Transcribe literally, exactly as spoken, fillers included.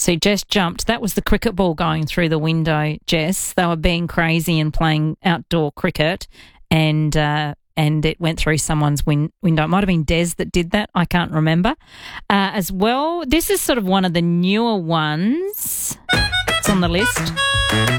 See, Jess jumped. That was the cricket ball going through the window, Jess. They were being crazy and playing outdoor cricket, and uh, and it went through someone's win- window. It might have been Des that did that. I can't remember. Uh, as well, this is sort of one of the newer ones. It's on the list.